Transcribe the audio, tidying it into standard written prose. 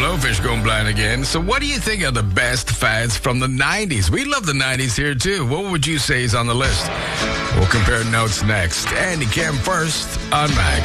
Blowfish going blind again. So what do you think are the best fads from the 90s? We love the 90s here, too. What would you say is on the list? We'll compare notes next. Andy Kim first on Max.